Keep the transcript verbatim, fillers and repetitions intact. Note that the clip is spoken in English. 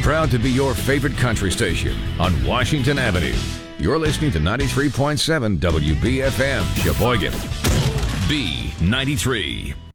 Proud to be your favorite country station on Washington Avenue. You're listening to ninety-three point seven W B F M, Sheboygan. B ninety-three.